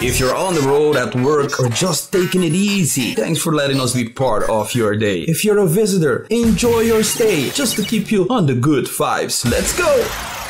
If you're on the road, at work, or just taking it easy, thanks for letting us be part of your day. If you're a visitor, enjoy your stay, just to keep you on the good vibes. Let's go!